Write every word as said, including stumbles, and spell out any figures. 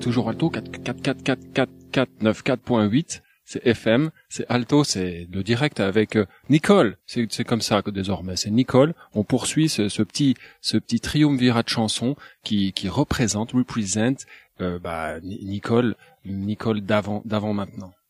toujours alto, quatre quatre quatre quatre quatre quatre neuf quatre point huit, c'est F M, c'est alto, c'est le direct avec euh, Nicole. C'est c'est comme ça que désormais, c'est Nicole. On poursuit ce, ce petit ce petit triumvirat de chansons qui qui représente, représente euh, bah Nicole, Nicole d'avant d'avant maintenant.